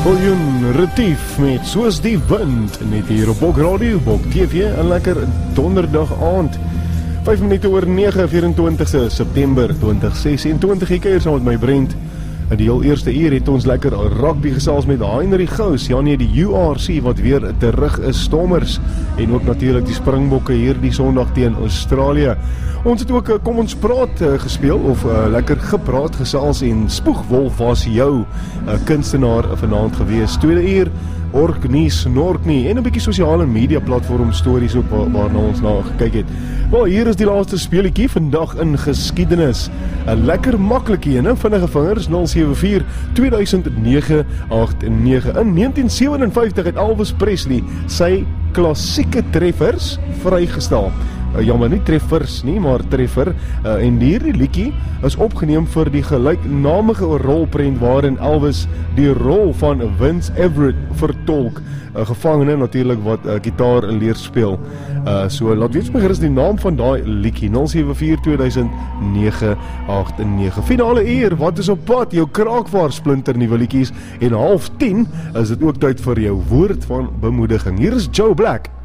Miljoen Retief met Soos die Wind, net hier op Bok Radio, Bok TV, een lekker donderdag aand. 5 minute oor 9, 24 September 2026, ek keer saam met my Brent. In die heel eerste uur het ons lekker rugby gesels met Heinrich Gous, Janie die URC wat weer terug is, Stormers, en ook natuurlijk die Springbokke hier die Sondag teen Australië. Ons het ook Kom ons praat gespeel, of lekker gepraat gesels, en Spoegwolf was jou kunstenaar vanaand gewees. Tweede uur, Ork nie, Snork nie, en 'n bietjie sosiale media platform stories ook waarna ons na gekyk het. Wel, hier is die laaste speletjie vandag in geskiedenis. 'n lekker maklike ene, vinnige vingers, 074-2009-89. In 1957 het Elvis Presley sy klassieke treffers vrygestel. Jammer, nie treffers nie, maar treffer. En hierdie liedjie is opgeneem vir die gelyknamige rolprent waarin Elvis die rol van Vince Everett vertolk. Gevangene natuurlik wat gitaar leer speel. So laat weet my gerus die naam van daai liedjie, 074-2009-89. Finale uur, wat is op pad? Jou kraakvaar splinter nuwe liedjies, en 9:30 is dit ook tyd vir jou woord van bemoediging. Hier is Joe Black.